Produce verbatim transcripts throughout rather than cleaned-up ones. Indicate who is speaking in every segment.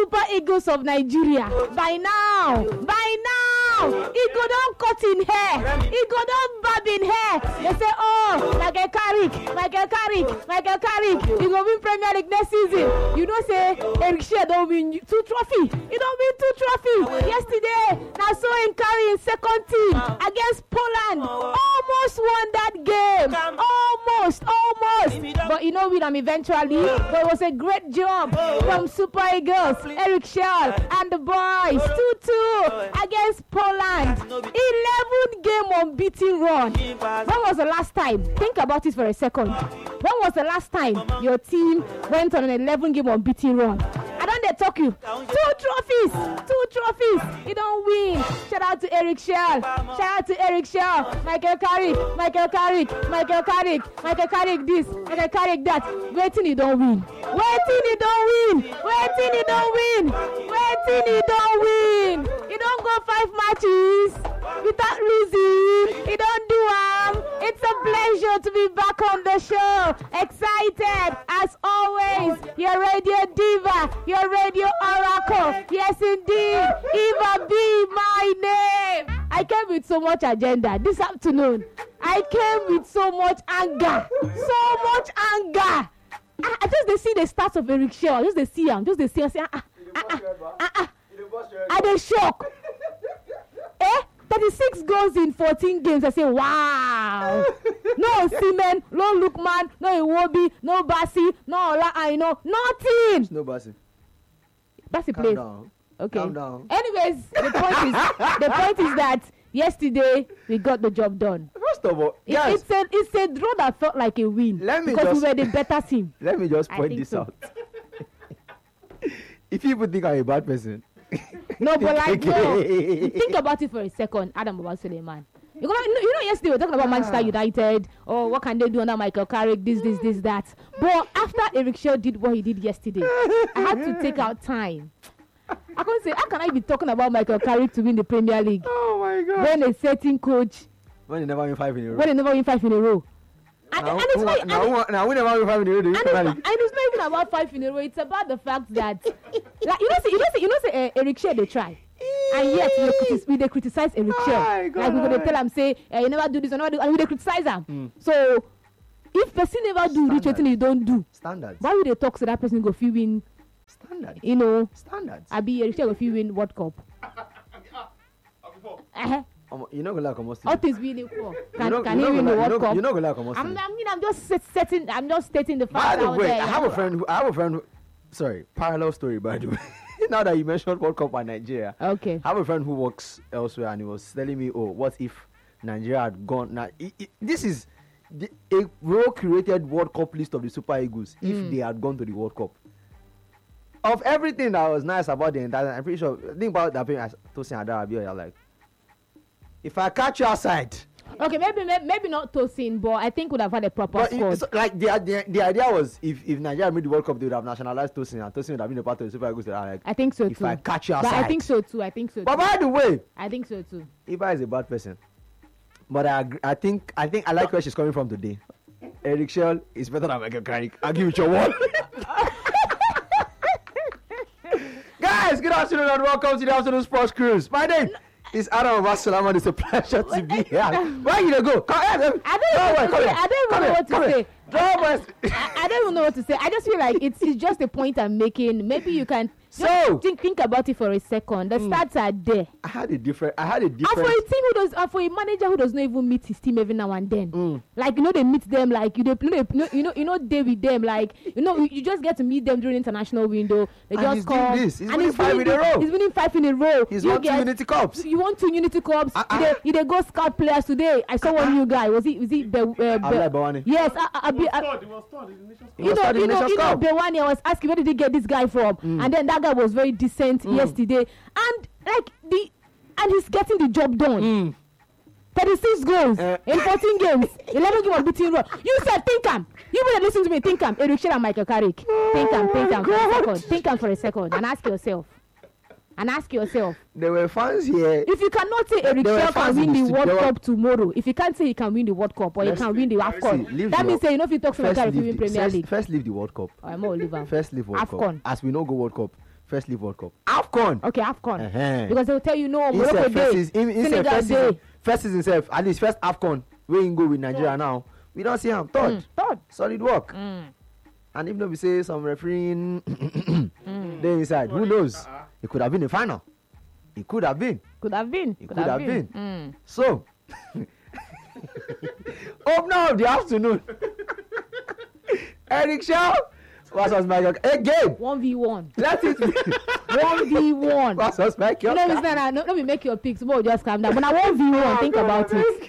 Speaker 1: Super Eagles of Nigeria. By now, by now, he go down cut in hair. He go down bob in hair. They say, oh, Michael Carrick, Michael Carrick, Michael Carrick, he go win Premier League next season. You know, say Eric Shea don't win two trophy. He don't win two trophy. Yesterday, now so in carry in second team against Poland. Almost won that game. Almost, almost. But you know, we them eventually. But it was a great job from Super Eagles, Eric Shea and the boys. two two against Poland. eleven game unbeaten run. When was the last time? Think about it for a second. When was the last time your team went on an eleven game unbeaten run? I don't they talk you. Two trophies. Two trophies. You don't win. Shout out to Eric Shea. Shout out to Eric Shea. Michael Carrick. Michael Carrick. Michael Carrick. Michael Carrick this. Michael Carrick that. Waiting you don't win. Waiting you don't win. Waiting you don't win. Waiting you don't win. You don't go five matches without losing. You don't do um. It's a pleasure to be back on the show. Excited as always. Your radio diva. Your radio oracle. Yes, indeed. Eva B, my name. I came with so much agenda this afternoon. I came with so much anger. So much anger. I, I just they see the start of Eric Shea. Just they see him. Just they see him. Say, ah, ah, ah, ah, ah. I dey shock. Eh? thirty-six goals in fourteen games. I say, wow. No Seaman, no Lookman, no Iwobi, no Bassi, no Ola Aino, nothing.
Speaker 2: No Bassi.
Speaker 1: Bassi
Speaker 2: Calm
Speaker 1: played.
Speaker 2: down.
Speaker 1: Okay.
Speaker 2: Calm down.
Speaker 1: Anyways, the point is the point is that yesterday we got the job done.
Speaker 2: First of all,
Speaker 1: It,
Speaker 2: guys,
Speaker 1: it's a it's a draw that felt like a win.
Speaker 2: Let me
Speaker 1: because
Speaker 2: just-
Speaker 1: we were the better team.
Speaker 2: let me just
Speaker 1: I
Speaker 2: point
Speaker 1: think
Speaker 2: this
Speaker 1: so.
Speaker 2: out. If people think I'm a bad person,
Speaker 1: No, but like, no. Think about it for a second, Adam Baba Suleiman. You know, you know, yesterday we were talking about Manchester United. Oh, what can they do under Michael Carrick? This, this, this, that. But after Eric Shea did what he did yesterday, I had to take out time. I can't say, how can I be talking about Michael Carrick to win the Premier League
Speaker 2: oh my God,
Speaker 1: when a certain coach,
Speaker 2: when you never win five in a row.
Speaker 1: when they never win five in a row? And,
Speaker 2: now,
Speaker 1: and it's
Speaker 2: who-
Speaker 1: not, and,
Speaker 2: now, who- now we never win five in a row.
Speaker 1: and,
Speaker 2: And
Speaker 1: it's not, and it's not even about five in a row. It's about the fact that, like, you know, see, you know, see, you know, say, uh, Eric Shea they try. And yet we, critis- we they criticize Eric Shea.
Speaker 2: My God.
Speaker 1: Like we gonna tell him say uh, you never do this, you never do, and we they criticize him.
Speaker 2: Mm.
Speaker 1: So if person never do reach
Speaker 2: Standard.
Speaker 1: wetin he don't do,
Speaker 2: Standards.
Speaker 1: why would they talk so that person go fit win?
Speaker 2: Standards.
Speaker 1: You know,
Speaker 2: Standards.
Speaker 1: I be Eric Shea go fit win World Cup. Uh-huh.
Speaker 2: Um, you know, go like almost.
Speaker 1: All things being equal, can,
Speaker 2: you know,
Speaker 1: can
Speaker 2: you
Speaker 1: he
Speaker 2: know,
Speaker 1: win
Speaker 2: go
Speaker 1: the
Speaker 2: like-
Speaker 1: World
Speaker 2: you know,
Speaker 1: Cup?
Speaker 2: You know, go like almost.
Speaker 1: I'm, I mean, I'm just set, setting, I'm just stating the
Speaker 2: By
Speaker 1: facts
Speaker 2: the
Speaker 1: out
Speaker 2: way,
Speaker 1: there.
Speaker 2: I have a friend. Who, I have a friend. Who, sorry, parallel story. By the way, now that you mentioned World Cup and Nigeria,
Speaker 1: Okay.
Speaker 2: I have a friend who works elsewhere, and he was telling me, "Oh, what if Nigeria had gone?" Now, it, it, this is the, a well-curated World Cup list of the Super Eagles.
Speaker 1: Mm.
Speaker 2: If they had gone to the World Cup, of everything that was nice about the entire, I'm pretty sure. Think about that. I told Adarabi, you're like, if I catch you outside.
Speaker 1: Okay, maybe maybe, maybe not Tosin, but I think would have had a proper
Speaker 2: But it,
Speaker 1: squad.
Speaker 2: it's like the, the the idea was if, if Nigeria made the World Cup, they would have nationalized Tosin, and Tosin would have been a part of the Super Eagles. Like,
Speaker 1: I think so
Speaker 2: if
Speaker 1: too.
Speaker 2: I catch you
Speaker 1: But
Speaker 2: outside.
Speaker 1: I think so too. I think so too.
Speaker 2: But by the way,
Speaker 1: I think so too.
Speaker 2: Eva is a bad person. But I agree, I think I think I like where she's coming from today. Eric Shea is better than Michael Carrick. I'll give it your word. Guys, good afternoon and welcome to the Afternoon Sports Cruise. My name is Adam Abasalama. It's a pleasure to be here. Where you go? Come here.
Speaker 1: I don't even,
Speaker 2: Come here,
Speaker 1: I don't
Speaker 2: come
Speaker 1: even know
Speaker 2: here,
Speaker 1: what to
Speaker 2: come
Speaker 1: say.
Speaker 2: here. Draw boys.
Speaker 1: I, I don't even know what to say. I just feel like it's, it's just a point I'm making. Maybe you can just
Speaker 2: So-
Speaker 1: think, think about it for a second. The stats are there.
Speaker 2: I had a different. I had a
Speaker 1: And
Speaker 2: different.
Speaker 1: for a team who does, and for a manager who does not even meet his team every now and then,
Speaker 2: Mm.
Speaker 1: like you know they meet them, like you, they, you know, you know, you know, you know, they with them, like you know, you, you just get to meet them during international window. They
Speaker 2: And
Speaker 1: just
Speaker 2: he's doing
Speaker 1: come,
Speaker 2: this. He's
Speaker 1: and
Speaker 2: winning five in a row.
Speaker 1: He's winning five in a row.
Speaker 2: He's
Speaker 1: You
Speaker 2: won two
Speaker 1: get-
Speaker 2: Unity Cups.
Speaker 1: You want two Unity Cups?
Speaker 2: Ah,
Speaker 1: Uh,
Speaker 2: ah.
Speaker 1: uh, they go scout players today. I saw one new guy. Was he? Was he? Be, uh, Be,
Speaker 2: Abdullah Bawani.
Speaker 1: yes. I, I, I, be, I,
Speaker 3: It was third in the Nations
Speaker 2: He
Speaker 1: you
Speaker 2: was
Speaker 1: know,
Speaker 2: third in
Speaker 1: you
Speaker 2: the
Speaker 1: know,
Speaker 2: Nations
Speaker 1: you know,
Speaker 2: Cup.
Speaker 1: Bewani, I was asking where did he get this guy from, and then that guy was very decent yesterday, and like the, and he's getting the job done.
Speaker 2: Mm.
Speaker 1: thirty-six goals
Speaker 2: Uh,
Speaker 1: in fourteen games, eleven games of beating run. You said think am. You better listen to me. Think am. Eric Shea and Michael Carrick. Think am. Think am for a second. Think am for a second, and ask yourself. And ask yourself.
Speaker 2: There were fans here.
Speaker 1: If you cannot say Eric
Speaker 2: There were
Speaker 1: Shea can
Speaker 2: fans
Speaker 1: win
Speaker 2: in
Speaker 1: the
Speaker 2: the
Speaker 1: World
Speaker 2: studio.
Speaker 1: Cup tomorrow, if you can't say he can win the World Cup or he
Speaker 2: Let's-
Speaker 1: can win the
Speaker 2: see,
Speaker 1: AFCON,
Speaker 2: leave
Speaker 1: that
Speaker 2: the-
Speaker 1: means say you know if you talk to
Speaker 2: First
Speaker 1: Michael Carrick, you
Speaker 2: leave,
Speaker 1: win
Speaker 2: the,
Speaker 1: Premier
Speaker 2: first,
Speaker 1: League.
Speaker 2: first leave the World Cup.
Speaker 1: I'm all Oliver.
Speaker 2: First leave World
Speaker 1: AFCON.
Speaker 2: Cup. As we know, go World Cup. First League World Cup. AFCON.
Speaker 1: Okay, AFCON.
Speaker 2: Uh-huh.
Speaker 1: Because they will tell you no,
Speaker 2: He
Speaker 1: Morocco
Speaker 2: said first
Speaker 1: day,
Speaker 2: season, he, he said
Speaker 1: Senegal
Speaker 2: first season,
Speaker 1: day.
Speaker 2: first season self, at least first AFCON, where you go with Nigeria
Speaker 1: Third.
Speaker 2: now. We don't see him. Third.
Speaker 1: Mm, third.
Speaker 2: Solid work.
Speaker 1: Mm.
Speaker 2: And even though we say some refereeing
Speaker 1: Mm.
Speaker 2: there inside, who knows? It could have been a final. It could have been.
Speaker 1: Could have been.
Speaker 2: It could have been.
Speaker 1: Mm.
Speaker 2: So, opener of the afternoon, Eric Shaw versus Michael again.
Speaker 1: one v one.
Speaker 2: Let it be
Speaker 1: one v one.
Speaker 2: versus Michael.
Speaker 1: You know, it's not, no, no, we make your picks, but just calm down. But I one v one, think about it.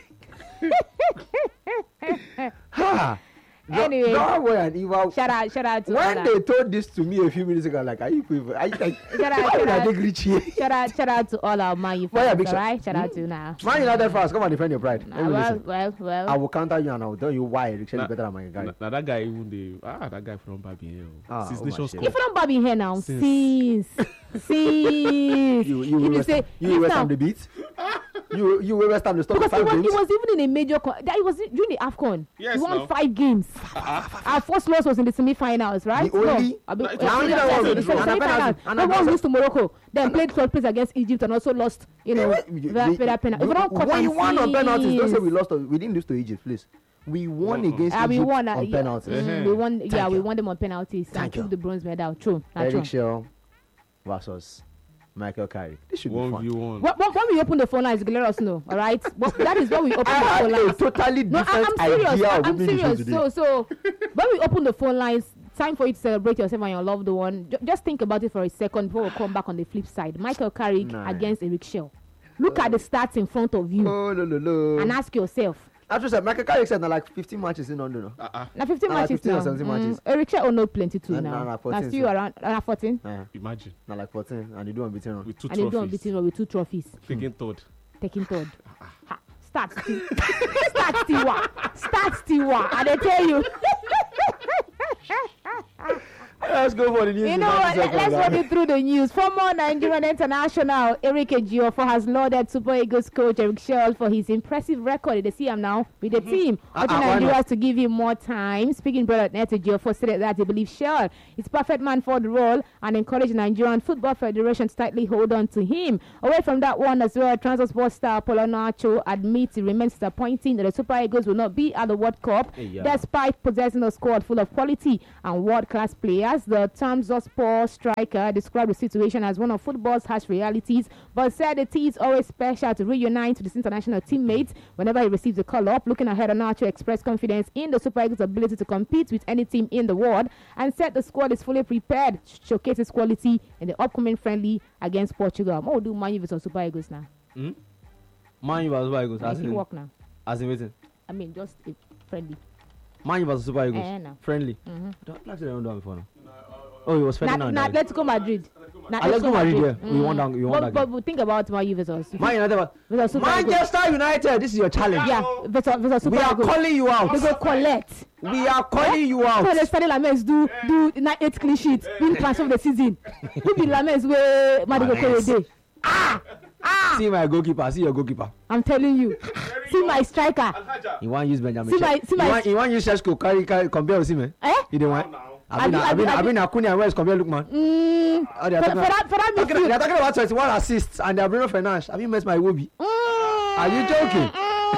Speaker 2: Ha!
Speaker 1: Anyway.
Speaker 2: Don't worry, and Eva.
Speaker 1: Shout out, shout out to
Speaker 2: When
Speaker 1: Ola.
Speaker 2: they told this to me a few minutes ago, I'm like, are you people? Are you like,
Speaker 1: Shout out,
Speaker 2: why
Speaker 1: shout
Speaker 2: did I
Speaker 1: out.
Speaker 2: take rich here?
Speaker 1: Shout out, shout out to all our Man U
Speaker 2: Why a
Speaker 1: fans,
Speaker 2: big
Speaker 1: all
Speaker 2: shout-
Speaker 1: right? Shout out to you now.
Speaker 2: Man United fans, come and defend your pride.
Speaker 1: Nah,
Speaker 2: Let me
Speaker 1: well,
Speaker 2: listen.
Speaker 1: well, well.
Speaker 2: I will counter you and I will tell you why Eric Shaw is
Speaker 3: Nah.
Speaker 2: better than my guy.
Speaker 3: Now, now that guy even the ah that guy from Babi here.
Speaker 2: Ah,
Speaker 3: Since
Speaker 2: oh my
Speaker 3: Nations
Speaker 2: shit.
Speaker 3: Cup.
Speaker 1: If you don't bob in here now,
Speaker 3: Since-
Speaker 1: since, since,
Speaker 2: You, you
Speaker 1: if
Speaker 2: will
Speaker 1: you
Speaker 2: West,
Speaker 1: say,
Speaker 2: you will West
Speaker 1: listen,
Speaker 2: Ham the beat. You, you will West Ham the stop
Speaker 1: because
Speaker 2: five
Speaker 1: it was,
Speaker 2: games.
Speaker 1: it was even in a major, co- that it was during the AFCON.
Speaker 3: Yes,
Speaker 1: he won
Speaker 3: no.
Speaker 1: five games. Our first loss was in the semi-finals, right?
Speaker 2: The only-
Speaker 1: no, I mean,
Speaker 3: No, it
Speaker 1: uh,
Speaker 3: was
Speaker 1: yeah,
Speaker 3: only
Speaker 1: yeah,
Speaker 3: that
Speaker 1: yeah,
Speaker 3: one.
Speaker 1: the
Speaker 3: And a
Speaker 1: semi-finals.
Speaker 2: penalty. And a
Speaker 1: No one
Speaker 2: penalty.
Speaker 1: lose to Morocco. Then played third place against Egypt and also lost, you know,
Speaker 2: You-
Speaker 1: that
Speaker 2: you-
Speaker 1: that penalty.
Speaker 2: you-
Speaker 1: If we don't cut
Speaker 2: when
Speaker 1: and
Speaker 2: you won on penalties, don't say
Speaker 1: seize.
Speaker 2: we lost. To, we didn't lose to Egypt, please. We won
Speaker 3: Uh-uh.
Speaker 2: against
Speaker 1: Ah, we
Speaker 2: Egypt
Speaker 1: won uh,
Speaker 2: on
Speaker 1: yeah,
Speaker 2: penalties.
Speaker 1: mm,
Speaker 3: Uh-huh.
Speaker 1: we won. Yeah,
Speaker 2: Thank
Speaker 1: we
Speaker 2: you.
Speaker 1: won them on penalties and
Speaker 2: Thank
Speaker 1: took
Speaker 2: you.
Speaker 1: the bronze medal. True, not true.
Speaker 2: Eric Shaw versus Michael Carrick. This should be
Speaker 3: One
Speaker 2: fun.
Speaker 3: v one.
Speaker 1: When, when when we open the phone lines, let us know. All right, but that is when we open
Speaker 2: I
Speaker 1: the
Speaker 2: had
Speaker 1: phone
Speaker 2: a
Speaker 1: lines.
Speaker 2: totally
Speaker 1: No, I,
Speaker 2: different
Speaker 1: I'm serious.
Speaker 2: idea
Speaker 1: I,
Speaker 2: of
Speaker 1: I'm
Speaker 2: opening the show
Speaker 1: serious.
Speaker 2: today.
Speaker 1: So, so when we open the phone lines, time for you to celebrate yourself and your loved one. Ju- just think about it for a second before we come back on the flip side. Michael Carrick
Speaker 2: Nice.
Speaker 1: against Eric Shaw. Look at the stats in front of you
Speaker 2: Oh, no, no, no.
Speaker 1: and ask yourself.
Speaker 2: After said, Michael Carrick said, now like fifteen matches in London. No?
Speaker 3: Uh-uh.
Speaker 1: Now fifteen
Speaker 2: Ah, like
Speaker 1: matches
Speaker 2: fifteen or
Speaker 1: now.
Speaker 2: seventeen
Speaker 1: Mm,
Speaker 2: matches.
Speaker 1: Eric Shaw no plenty too
Speaker 2: Nah,
Speaker 1: now.
Speaker 2: nah, nah,
Speaker 1: That's
Speaker 2: fourteen,
Speaker 1: still
Speaker 2: so.
Speaker 1: around uh, fourteen.
Speaker 2: Uh,
Speaker 3: Imagine
Speaker 2: now like fourteen, and they do unbeaten run.
Speaker 3: with two
Speaker 1: And they don't
Speaker 3: trophies.
Speaker 1: beating with two trophies.
Speaker 3: Taking third.
Speaker 1: Taking third. Ha, start still. Start still. Start still. And they tell you.
Speaker 2: Let's go for the news.
Speaker 1: You
Speaker 2: in
Speaker 1: know
Speaker 2: ninety
Speaker 1: what? Let-
Speaker 2: seconds,
Speaker 1: Let's run
Speaker 2: guys.
Speaker 1: it through the news. Former Nigerian international Eric Ejiofor has lauded Super Eagles coach Eric Shaw for his impressive record. They see him now with the team.
Speaker 2: Uh,
Speaker 1: Urging
Speaker 2: uh, why
Speaker 1: Nigeria
Speaker 2: not?
Speaker 1: to give him more time. Speaking brother Net Ejiofor said that he believes Shaw is perfect man for the role and encouraged Nigerian Football Federation to tightly hold on to him. Away from that one as well, Transport star Paulo Nacho admits it remains disappointing that the Super Eagles will not be at the World Cup
Speaker 2: Hey, yeah.
Speaker 1: despite possessing a squad full of quality and world-class players. The Trabzonspor striker described the situation as one of football's harsh realities, but said it is always special to reunite with his international teammates whenever he receives a call-up. Looking ahead, Nacho expressed confidence in the Super Eagles' ability to compete with any team in the world and said the squad is fully prepared to showcase its quality in the upcoming friendly against Portugal. What will do Man U versus Super Eagles now?
Speaker 2: Hmm? Man U versus Super Eagles. As
Speaker 1: Make it
Speaker 2: in,
Speaker 1: work now.
Speaker 2: as in waiting.
Speaker 1: I mean, just a friendly.
Speaker 2: Man U versus Super Eagles.
Speaker 1: Eh, no.
Speaker 2: Friendly.
Speaker 1: Mm-hmm.
Speaker 2: Don't like they don't do that before now. Oh, it was
Speaker 1: Now,
Speaker 2: Ferdinand.
Speaker 1: now
Speaker 2: died.
Speaker 1: let's go Madrid. Now,
Speaker 2: Ah, let's go Madrid, yeah. We won that- we won
Speaker 1: but,
Speaker 2: that
Speaker 1: but,
Speaker 2: game.
Speaker 1: but think about Man U versus
Speaker 2: Man United. was-
Speaker 1: versus Super Eagles.
Speaker 2: Manchester United. This is your challenge.
Speaker 1: Yeah, versus, versus Super
Speaker 2: We are
Speaker 1: Eagles.
Speaker 2: calling you out.
Speaker 1: They go collect.
Speaker 2: We are calling you out.
Speaker 1: So they started Lamens do do nine eight clean sheets in transfer of the season. Who be Lamens where Madigo Korede? Ah, ah!
Speaker 2: See my goalkeeper. See your goalkeeper.
Speaker 1: I'm telling you. See my striker.
Speaker 2: He want use Benjamin.
Speaker 1: See my-
Speaker 2: Check.
Speaker 1: see
Speaker 2: he
Speaker 1: my-
Speaker 2: want, he want use Sheshko carry carry compare with him. Eh?
Speaker 1: Eh?
Speaker 2: He didn't want. I've been
Speaker 1: Abi-
Speaker 2: I've been
Speaker 1: Abi-
Speaker 2: I've been Acuna where is compare look man.
Speaker 1: Mm,
Speaker 2: Oh, they are
Speaker 1: for,
Speaker 2: talking
Speaker 1: for
Speaker 2: about-
Speaker 1: that for that
Speaker 2: Talking- They are
Speaker 1: midfield.
Speaker 2: talking about twenty-one assists and they are Bruno Fernandes. Have you messed my Iwobi?
Speaker 1: Mm,
Speaker 2: Are you joking?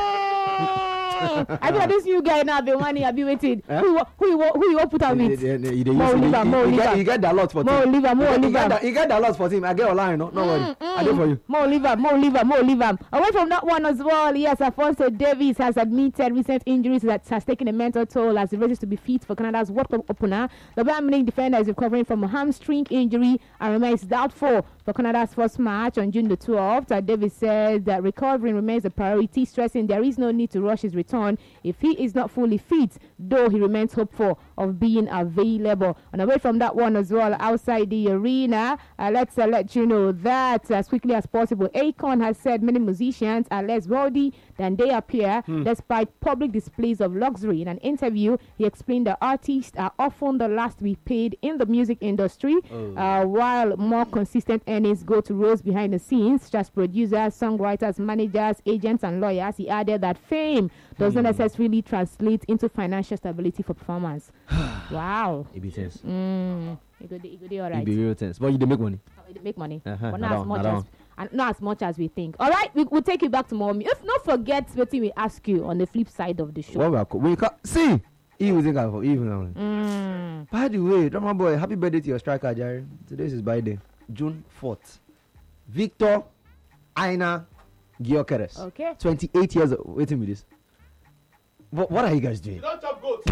Speaker 1: I feel like this new guy now be money. I be waiting.
Speaker 2: Eh?
Speaker 1: Who you wa- who you wa- who you want put out
Speaker 2: He-
Speaker 1: with?
Speaker 2: he- he- he- he-
Speaker 1: Mo
Speaker 2: he-
Speaker 1: Oliver,
Speaker 2: he-
Speaker 1: Mo
Speaker 2: he get-
Speaker 1: Oliver.
Speaker 2: He get the lot for
Speaker 1: Mo
Speaker 2: team.
Speaker 1: Oliver, Mo
Speaker 2: He get- he
Speaker 1: Oliver.
Speaker 2: get the- He get the lot for team. I get online. No, no worry. I do for you.
Speaker 1: Mo Oliver, Mo Oliver, Mo Oliver. Away from that one as well, yes, Alphonso Davies has admitted recent injuries that has taken a mental toll as he races to be fit for Canada's World Cup opener. The Bayern Munich defender is recovering from a hamstring injury and remains doubtful for Canada's first match on June the twelfth. Uh, Davies said that recovery remains a priority, stressing there is no need to rush his return if he is not fully fit, though he remains hopeful of being available. And away from that one as well, outside the arena, uh, let's uh, let you know that as quickly as possible, Akon has said many musicians are less wealthy than they appear, despite public displays of luxury. In an interview, he explained that artists are often the last to be paid in the music industry, uh, while more consistent earnings go to roles behind the scenes, such as producers, songwriters, managers, agents, and lawyers. He added that fame does not necessarily translate into financial stability for performance. Wow.
Speaker 2: It be sense.
Speaker 1: Mm. You go, dey- you go dey
Speaker 2: It
Speaker 1: alright.
Speaker 2: be real things. But you dey make money.
Speaker 1: Oh, they make money,
Speaker 2: Uh-huh,
Speaker 1: but
Speaker 2: na
Speaker 1: not
Speaker 2: that
Speaker 1: as
Speaker 2: one,
Speaker 1: much
Speaker 2: na that
Speaker 1: as and not as much as we think. All right, we, we'll take you back to mommy. If not forget what we ask you on the flip side of the show.
Speaker 2: What we are co- when you ca- see, he will think of even now.
Speaker 1: Mm.
Speaker 2: By the way, drama boy, happy birthday to your striker, Jerry. Today's his birthday, June fourth. Victor Aina Gyökeres.
Speaker 1: Okay.
Speaker 2: twenty-eight years old. Waiting with this. What, what are you guys doing?
Speaker 3: Don't chop goat.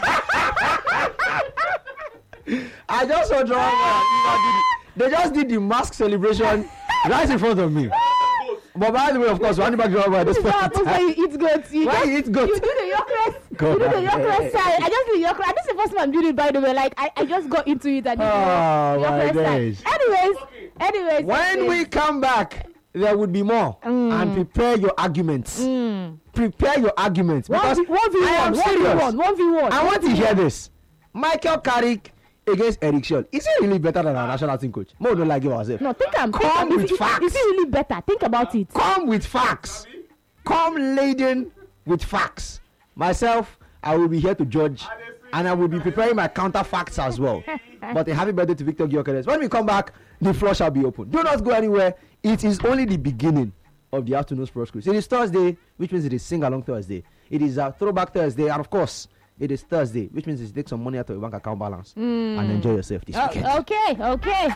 Speaker 2: I just saw drama. They just did the mask celebration right in front of me. But by the way, of course, running back drama.
Speaker 1: This is what happens when you eat goat. You
Speaker 2: Why
Speaker 1: just-
Speaker 2: you eat goat?
Speaker 1: You do the Yorkers.
Speaker 2: Go
Speaker 1: You do the
Speaker 2: back.
Speaker 1: Yorkers side. I just do the Yorkers. This is the first time I'm doing it, by the way. Like, I, I just got into it and did
Speaker 2: Oh,
Speaker 1: the
Speaker 2: my
Speaker 1: Yorkers side.
Speaker 2: gosh.
Speaker 1: Anyways, anyways.
Speaker 2: When
Speaker 1: anyways.
Speaker 2: we come back, there would be more.
Speaker 1: Mm.
Speaker 2: And prepare your arguments.
Speaker 1: Mm.
Speaker 2: Prepare your arguments.
Speaker 1: One
Speaker 2: Because
Speaker 1: v one v
Speaker 2: I am
Speaker 1: one, one v
Speaker 2: serious.
Speaker 1: one, one v one.
Speaker 2: I want to hear this. Michael Carrick against Eric Scholl. Is he really better than our national team coach? More don't like give ourselves.
Speaker 1: No, think I'm.
Speaker 2: Come
Speaker 1: think I'm-
Speaker 2: with
Speaker 1: is, it-
Speaker 2: facts.
Speaker 1: Is it really better? Think about it.
Speaker 2: Come with facts. Come laden with facts. Myself, I will be here to judge, and I will be preparing my counter facts as well. But a happy birthday to Victor Gyökeres. When we come back, the floor shall be open. Do not go anywhere. It is only the beginning of the afternoon sports quiz. It is Thursday, which means it is sing along Thursday. It is a throwback Thursday, and of course, it is Thursday, which means you take some money out of your bank account balance and enjoy yourself this
Speaker 1: Oh,
Speaker 2: weekend.
Speaker 1: okay, okay.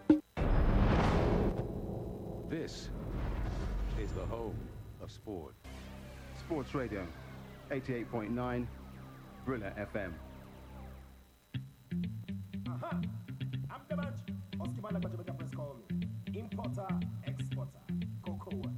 Speaker 4: This is the home of sport. Sports Radio, eighty-eight point nine, Brilla F M.
Speaker 5: Aha! I'm the man. Oskiman like Jamaica Press call me. Importer, exporter, cocoa.